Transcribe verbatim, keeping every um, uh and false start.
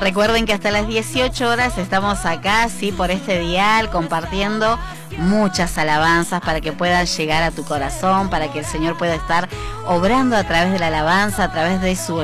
Recuerden que hasta las dieciocho horas estamos acá, sí, por este dial, compartiendo muchas alabanzas para que puedan llegar a tu corazón, para que el Señor pueda estar obrando a través de la alabanza, a través de su